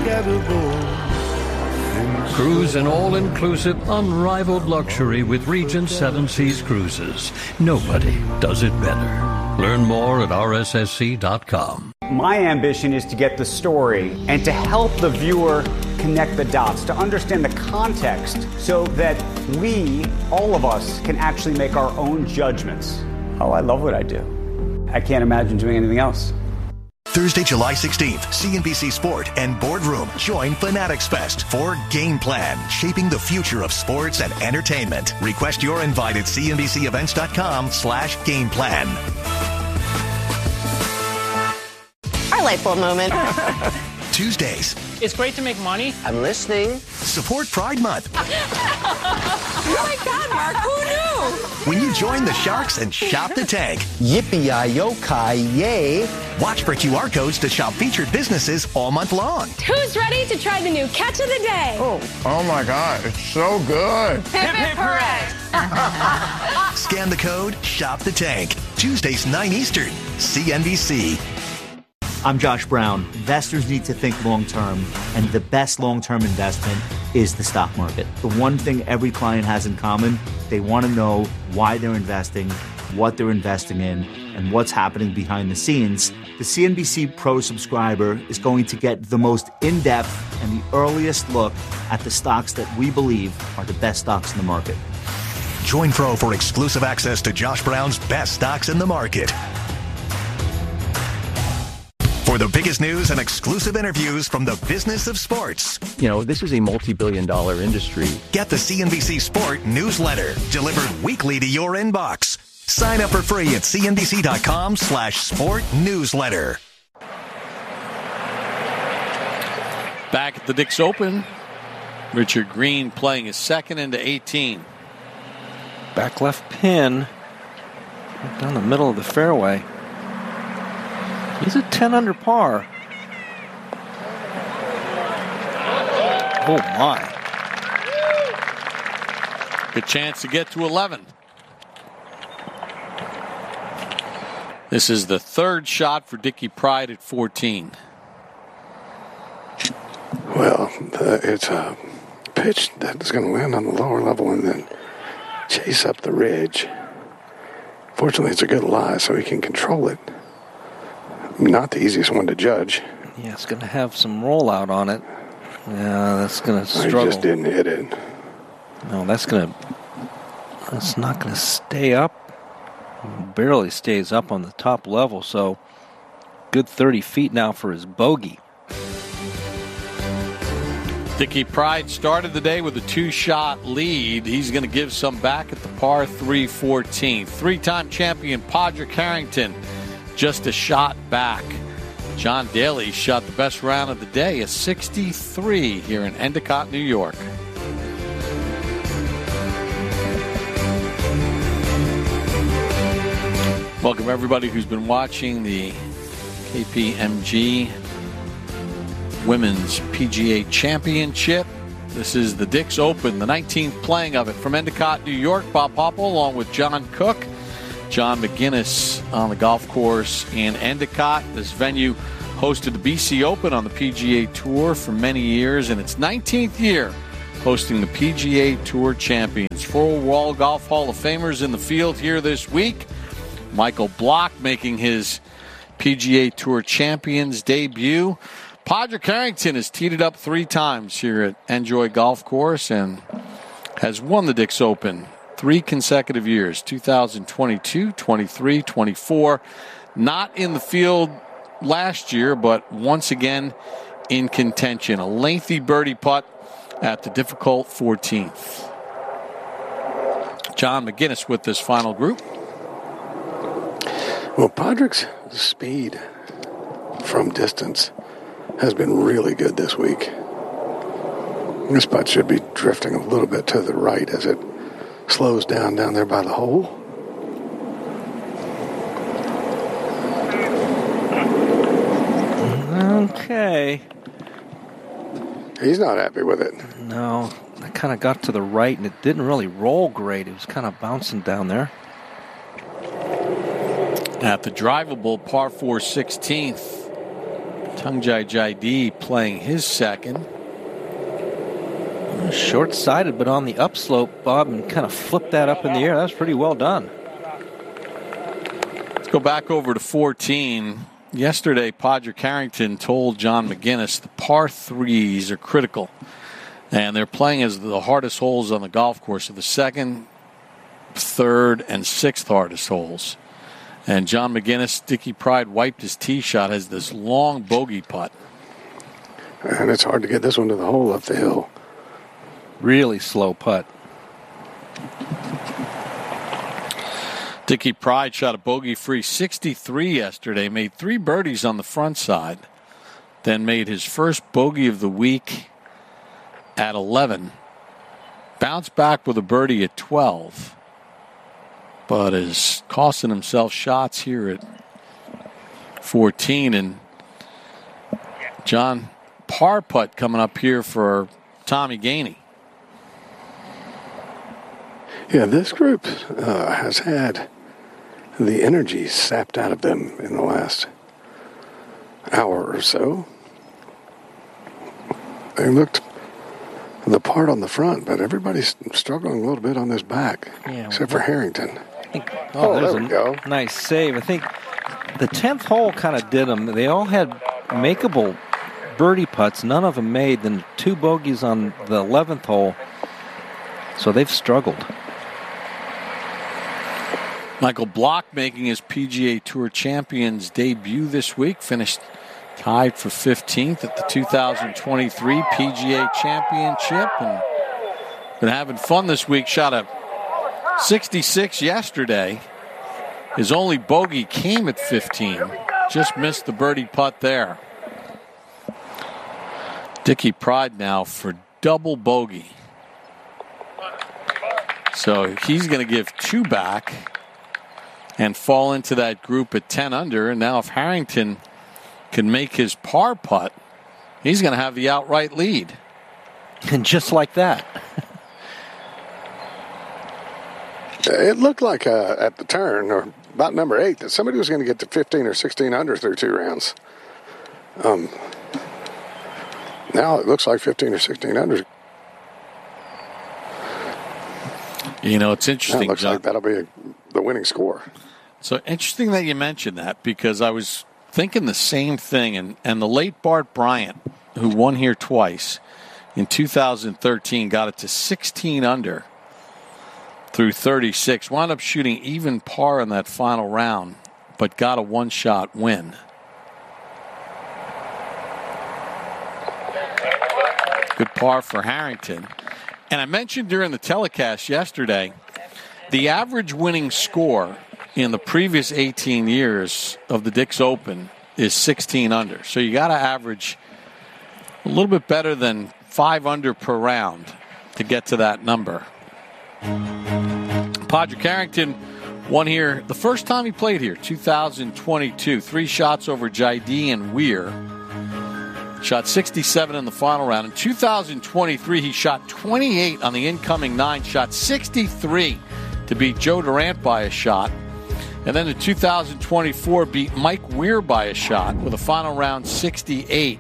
unforgettable. Cruise in all-inclusive, unrivaled luxury with Regent Seven Seas Cruises. Nobody does it better. Learn more at rssc.com. My ambition is to get the story and to help the viewer connect the dots, to understand the context so that we, all of us, can actually make our own judgments. Oh, I love what I do. I can't imagine doing anything else. Thursday, July 16th, CNBC Sport and Boardroom join Fanatics Fest for Game Plan, shaping the future of sports and entertainment. Request your invite at cnbcevents.com/gameplan. Our light bulb moment. Tuesdays. It's great to make money. I'm listening. Support Pride Month. Oh my God, Mark, who knew? When you join the Sharks and shop the tank. Yippee-yi-yo-ki-yay. Watch for QR codes to shop featured businesses all month long. Who's ready to try the new catch of the day? Oh my God, it's so good. Hip hip hooray. Scan the code, shop the tank. Tuesdays, 9 Eastern. CNBC. I'm Josh Brown. Investors need to think long-term, and the best long-term investment is the stock market. The one thing every client has in common, they want to know why they're investing, what they're investing in, and what's happening behind the scenes. The CNBC Pro subscriber is going to get the most in-depth and the earliest look at the stocks that we believe are the best stocks in the market. Join Pro for exclusive access to Josh Brown's best stocks in the market. For the biggest news and exclusive interviews from the business of sports. You know, this is a multi-billion-dollar industry. Get the CNBC Sport newsletter delivered weekly to your inbox. Sign up for free at cnbc.com/sport newsletter. Back at the Dix Open, Richard Green playing his second into 18. Back left pin down the middle of the fairway. He's at 10 under par. Oh, my. Good chance to get to 11. This is the third shot for Dickie Pride at 14. Well, it's a pitch that's going to land on the lower level and then chase up the ridge. Fortunately, it's a good lie, so he can control it. Not the easiest one to judge. Yeah, it's going to have some rollout on it. Yeah, that's going to struggle. He just didn't hit it. No, that's not going to stay up. Barely stays up on the top level, so good 30 feet now for his bogey. Dickie Pride started the day with a 2-shot lead. He's going to give some back at the par 3 14. Three-time champion Padraig Harrington just a shot back. John Daly shot the best round of the day, a 63 here in Endicott, New York. Welcome everybody who's been watching the KPMG Women's PGA Championship. This is the Dix Open, the 19th playing of it from Endicott, New York. Bob Popple along with John Cook. John McGinnis on the golf course in Endicott. This venue hosted the BC Open on the PGA Tour for many years, and its 19th year hosting the PGA Tour Champions. 4 World Golf Hall of Famers in the field here this week. Michael Block making his PGA Tour Champions debut. Padraig Harrington has teed it up 3 times here at Enjoy Golf Course and has won the Dix Open 3 consecutive years, 2022, 23, 24. Not in the field last year, but once again in contention. A lengthy birdie putt at the difficult 14th. John McGinnis with this final group. Well, Padraig's speed from distance has been really good this week. This putt should be drifting a little bit to the right as it slows down there by the hole. Okay. He's not happy with it. No, I kind of got to the right and it didn't really roll great. It was kind of bouncing down there. At the drivable par 4 16th, Tungjai Jaidi playing his second. Short-sighted, but on the upslope, Bob, and kind of flipped that up in the air. That's pretty well done. Let's go back over to 14. Yesterday, Padraig Harrington told John McGinnis the par threes are critical. And they're playing as the hardest holes on the golf course. So the second, third, and sixth hardest holes. And John McGinnis, Dickie Pride wiped his tee shot, has this long bogey putt. And it's hard to get this one to the hole up the hill. Really slow putt. Dickie Pride shot a bogey-free 63 yesterday, made 3 birdies on the front side, then made his first bogey of the week at 11. Bounced back with a birdie at 12, but is costing himself shots here at 14. And John, par putt coming up here for Tommy Gainey. Yeah, this group has had the energy sapped out of them in the last hour or so. They looked the part on the front, but everybody's struggling a little bit on this back, except for Harrington. There we go. Nice save. I think the 10th hole kind of did them. They all had makeable birdie putts. None of them made. Then 2 bogeys on the 11th hole. So they've struggled. Michael Block making his PGA Tour Champions debut this week. Finished tied for 15th at the 2023 PGA Championship. And been having fun this week. Shot a 66 yesterday. His only bogey came at 15. Just missed the birdie putt there. Dickie Pride now for double bogey. So he's going to give 2 back and fall into that group at 10 under. And now if Harrington can make his par putt, he's going to have the outright lead. And just like that. It looked like at the turn, or about number 8, that somebody was going to get to 15 or 16 under through 2 rounds. Now it looks like 15 or 16 under. You know, it's interesting, it looks John. like that'll be the winning score. So interesting that you mentioned that, because I was thinking the same thing. And the late Bart Bryant, who won here twice in 2013, got it to 16 under through 36. Wound up shooting even par in that final round, but got a 1-shot win. Good par for Harrington. And I mentioned during the telecast yesterday, the average winning score in the previous 18 years of the Dix Open is 16 under. So you got to average a little bit better than 5 under per round to get to that number. Padraig Harrington won here the first time he played here, 2022. 3 shots over Jaidi and Weir. Shot 67 in the final round. In 2023, he shot 28 on the incoming 9. Shot 63 to beat Joe Durant by a shot. And then in 2024, beat Mike Weir by a shot with a final round 68.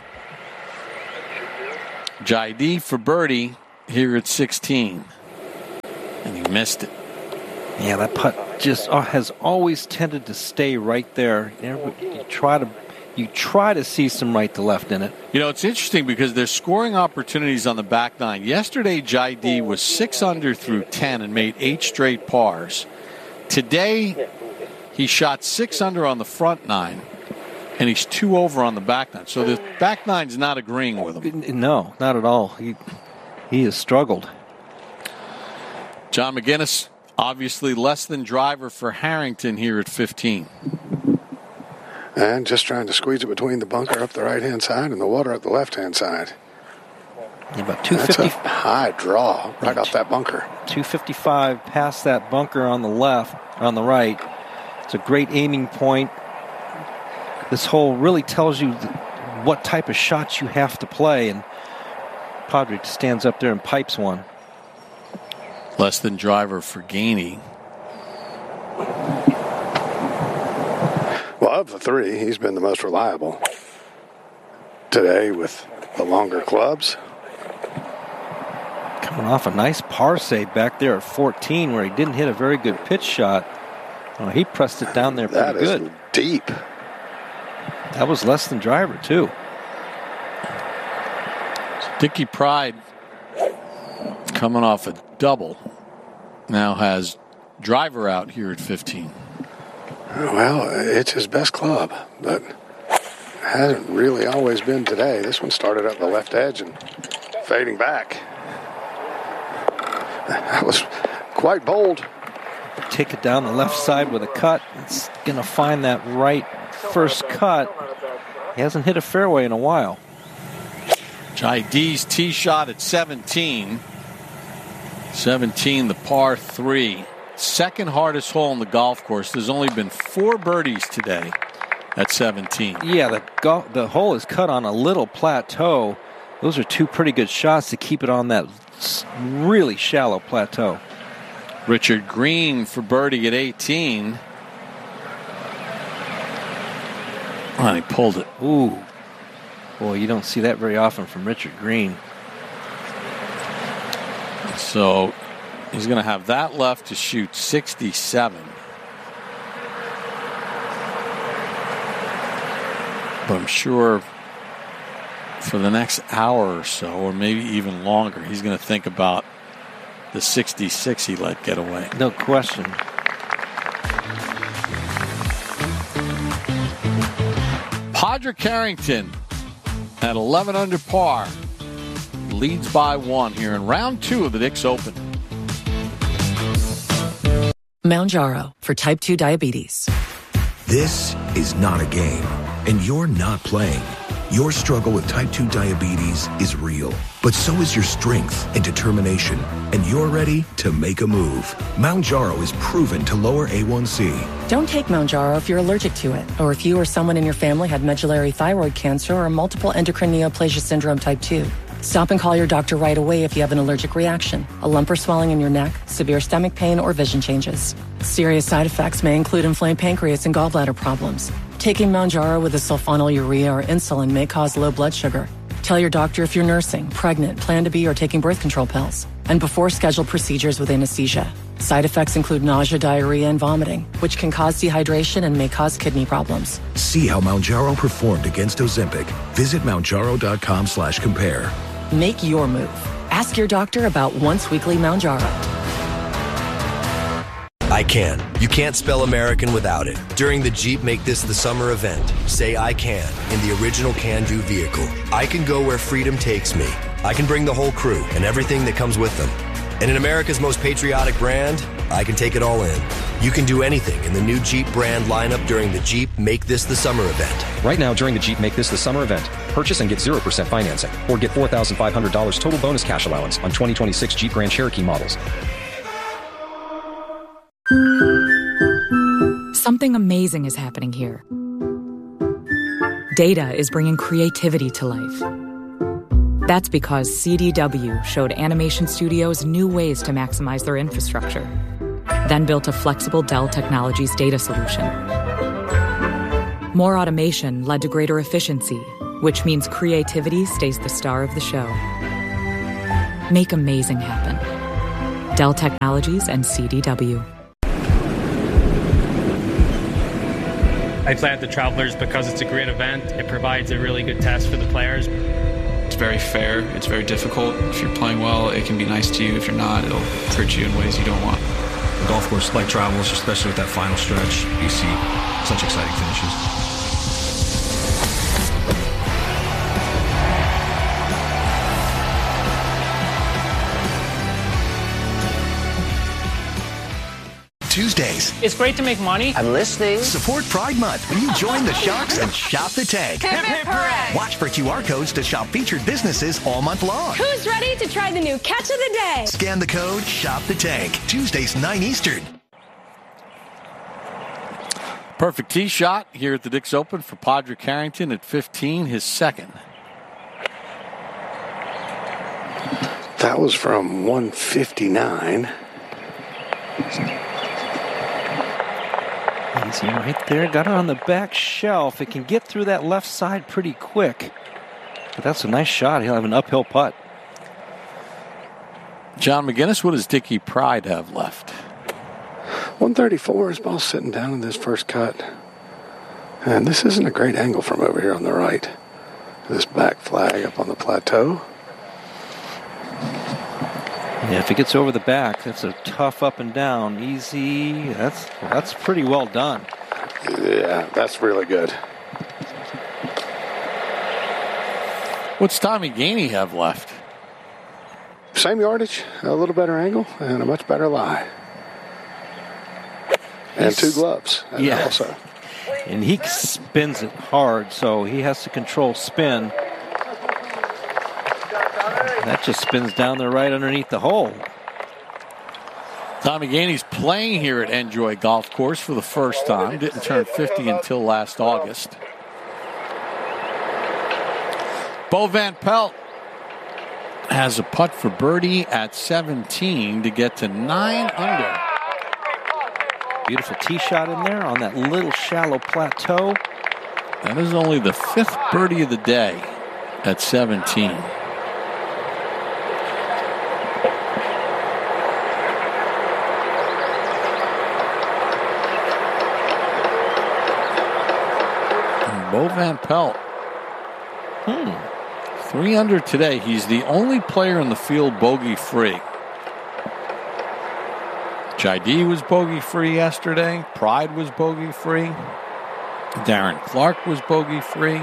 Jaidi for birdie here at 16. And he missed it. Yeah, that putt just has always tended to stay right there. You try to see some right to left in it. You know, it's interesting because there's scoring opportunities on the back 9. Yesterday, Jaidi was 6 under through 10 and made 8 straight pars. Today, he shot 6 under on the front 9, and he's 2 over on the back 9. So the back 9's not agreeing with him. No, not at all. He has struggled. John McGinnis, obviously less than driver for Harrington here at 15. And just trying to squeeze it between the bunker up the right-hand side and the water up the left-hand side. Yeah, about 250. That's a high draw right off that bunker. 255 past that bunker on the left, on the right. It's a great aiming point. This hole really tells you what type of shots you have to play, and Padraig stands up there and pipes one. Less than driver for Gainey. Well, of the 3, he's been the most reliable. today with the longer clubs. Coming off a nice par save back there at 14 where he didn't hit a very good pitch shot. Oh, he pressed it down there pretty good. That is deep. That was less than driver, too. Dickie Pride, coming off a double, now has driver out here at 15. Well, it's his best club, but hasn't really always been today. This one started up the left edge and fading back. That was quite bold. Take it down the left side with a cut. It's going to find that right first cut. He hasn't hit a fairway in a while. Jai D's tee shot at 17. 17, the par 3. Second hardest hole on the golf course. There's only been 4 birdies today at 17. Yeah, the hole is cut on a little plateau. Those are 2 pretty good shots to keep it on that really shallow plateau. Richard Green for birdie at 18. Oh, he pulled it. Ooh. Boy, you don't see that very often from Richard Green. So he's going to have that left to shoot 67. But I'm sure for the next hour or so, or maybe even longer, he's going to think about the 66 he let get away. No question. Padraig Harrington at 11 under par leads by 1 here in round 2 of the Dix Open. Mounjaro for type 2 diabetes. This is not a game, and you're not playing. Your struggle with type 2 diabetes is real, but so is your strength and determination, and you're ready to make a move. Mounjaro is proven to lower A1C. Don't take Mounjaro if you're allergic to it, or if you or someone in your family had medullary thyroid cancer or multiple endocrine neoplasia syndrome type 2. Stop and call your doctor right away if you have an allergic reaction, a lump or swelling in your neck, severe stomach pain, or vision changes. Serious side effects may include inflamed pancreas and gallbladder problems. Taking Mounjaro with a sulfonylurea or insulin may cause low blood sugar. Tell your doctor if you're nursing, pregnant, plan to be, or taking birth control pills. And before scheduled procedures with anesthesia. Side effects include nausea, diarrhea, and vomiting, which can cause dehydration and may cause kidney problems. See how Mounjaro performed against Ozempic. Visit Mounjaro.com/compare. Make your move. Ask your doctor about once-weekly Mounjaro. I can. You can't spell American without it. During the Jeep Make This the Summer event, say I can in the original Can-Do vehicle. I can go where freedom takes me. I can bring the whole crew and everything that comes with them. And in America's most patriotic brand, I can take it all in. You can do anything in the new Jeep brand lineup during the Jeep Make This the Summer event. Right now during the Jeep Make This the Summer event, purchase and get 0% financing or get $4,500 total bonus cash allowance on 2026 Jeep Grand Cherokee models. Something amazing is happening here. Data is bringing creativity to life. That's because CDW showed animation studios new ways to maximize their infrastructure, then built a flexible Dell Technologies data solution. More automation led to greater efficiency, which means creativity stays the star of the show. Make amazing happen. Dell Technologies and CDW. I play at the Travelers because it's a great event. It provides a really good test for the players. It's very fair. It's very difficult. If you're playing well, it can be nice to you. If you're not, it'll hurt you in ways you don't want. The golf course like Travelers, especially with that final stretch, you see such exciting finishes. Tuesdays. It's great to make money. I'm listening. Support Pride Month when you join the Sharks and shop the tank. Hip, hip, hooray. Watch for QR codes to shop featured businesses all month long. Who's ready to try the new catch of the day? Scan the code, shop the tank. Tuesdays, 9 Eastern. Perfect tee shot here at the Dix Open for Padraig Harrington at 15, his second. That was from 159. Easy right there. Got it on the back shelf. It can get through that left side pretty quick. But that's a nice shot. He'll have an uphill putt. John McGinnis, what does Dickie Pride have left? 134. His ball's sitting down in this first cut. And this isn't a great angle from over here on the right. This back flag up on the plateau. Yeah, if it gets over the back, that's a tough up and down. Easy. That's pretty well done. Yeah, that's really good. What's Tommy Gainey have left? Same yardage, a little better angle, and a much better lie. And 2 gloves. Yeah. Also. And he spins it hard, so he has to control spin. That just spins down there right underneath the hole. Tommy Gainey's playing here at Enjoy Golf Course for the first time. Didn't turn 50 until last August. Bo Van Pelt has a putt for birdie at 17 to get to 9 under. Beautiful tee shot in there on that little shallow plateau. That is only the 5th birdie of the day at 17. And Bo Van Pelt. 3 under today. He's the only player in the field bogey-free. JD was bogey-free yesterday. Pride was bogey-free. Darren Clark was bogey-free.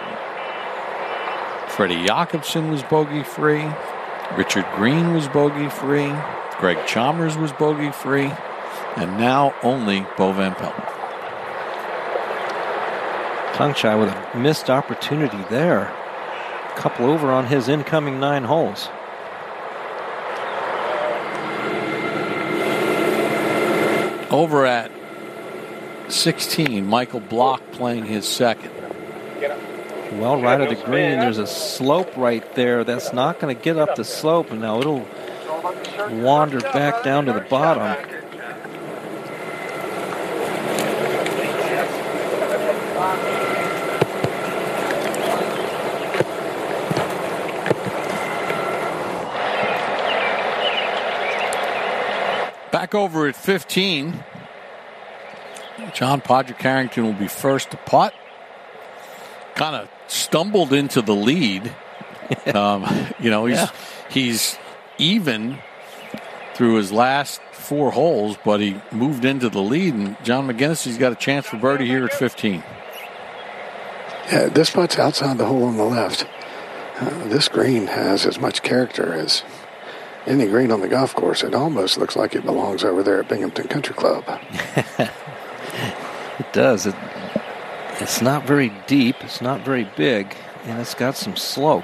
Freddie Jacobson was bogey-free. Richard Green was bogey-free. Greg Chalmers was bogey-free. And now only Bo Van Pelt. Tongue-shy with a missed opportunity there. Couple over on his incoming 9 holes. Over at 16, Michael Block playing his second. Well, right of the green, there's a slope right there. That's not going to get up the slope, and now it'll wander back down to the bottom. Back over at 15, John Podger Carrington will be first to putt. Kind of stumbled into the lead. He's even through his last 4 holes, but he moved into the lead. And John McGinnis, he's got a chance for birdie here at 15. Yeah, this putt's outside the hole on the left. This green has as much character as any green on the golf course. It almost looks like it belongs over there at Binghamton Country Club. It does. It's not very deep. It's not very big. And it's got some slope.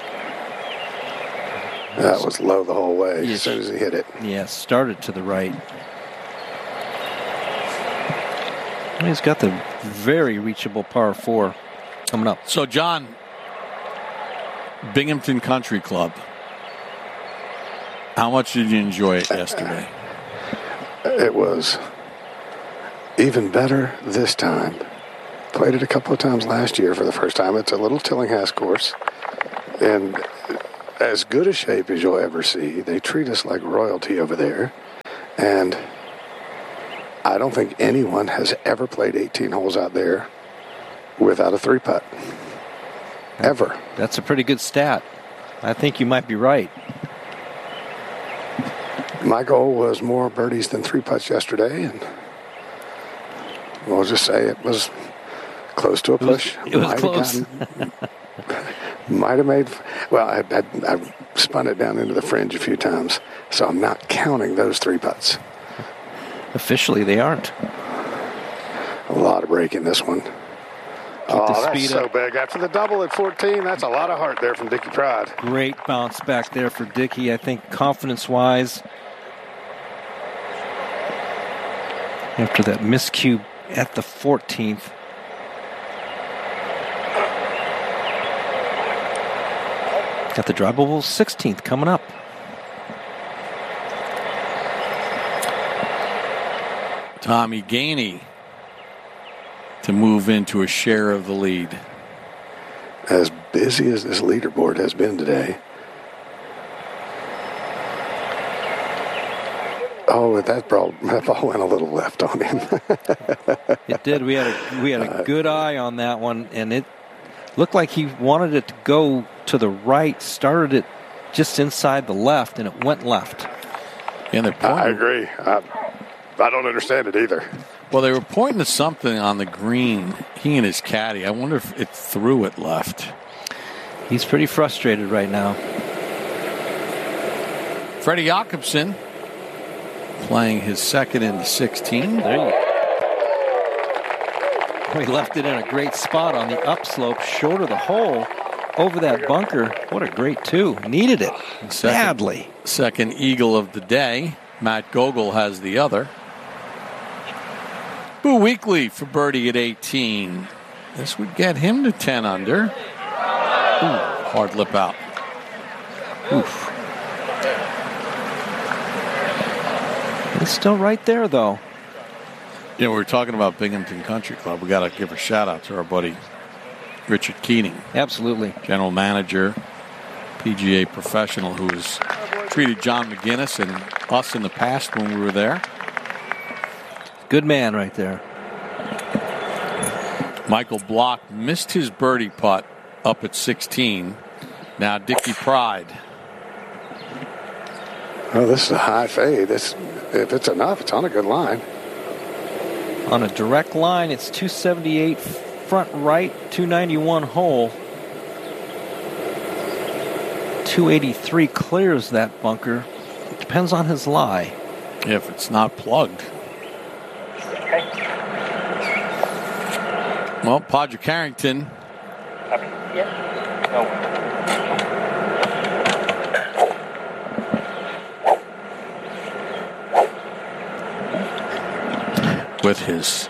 That was low the whole way as soon as he hit it. Yeah, started to the right. And he's got the very reachable par 4 coming up. So, John, Binghamton Country Club. How much did you enjoy it yesterday? It was even better this time. Played it a couple of times last year for the first time. It's a little Tillinghast course. And as good a shape as you'll ever see. They treat us like royalty over there. And I don't think anyone has ever played 18 holes out there without a 3-putt. Ever. That's a pretty good stat. I think you might be right. My goal was more birdies than 3-putts yesterday, and we'll just say it was close to a push. It was close. Might have made, well, I spun it down into the fringe a few times, so I'm not counting those 3-putts. Officially, they aren't. A lot of break in this one. That's so big. After the double at 14, that's a lot of heart there from Dickie Pride. Great bounce back there for Dickie. I think confidence-wise, after that miscue at the 14th. Got the drivable 16th coming up. Tommy Gainey to move into a share of the lead. As big busy as this leaderboard has been today. Oh, that ball went a little left on him. It did. We had a good eye on that one, and it looked like he wanted it to go to the right, started it just inside the left, and it went left. And I agree. I don't understand it either. Well, they were pointing to something on the green, he and his caddy. I wonder if it threw it left. He's pretty frustrated right now. Freddie Jakobsen playing his second into 16. There you go. He left it in a great spot on the upslope, short of the hole, over that bunker. What a great two. Needed it badly. Second eagle of the day. Matt Gogol has the other. Boo Weekley for birdie at 18. This would get him to 10 under. Ooh, hard lip out. Oof. He's still right there, though. You know, we were talking about Binghamton Country Club. We got to give a shout out to our buddy Richard Keating. Absolutely. General manager, PGA professional who's treated John McGinnis and us in the past when we were there. Good man right there. Michael Block missed his birdie putt up at 16. Now Dickie Pride. Well, this is a high fade. If it's enough, it's on a good line. On a direct line, it's 278 front right, 291 hole. 283 clears that bunker. It depends on his lie. If it's not plugged. Well, Podger Carrington. With his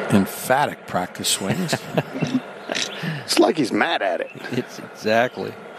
emphatic practice swings. It's like he's mad at it. It's exactly.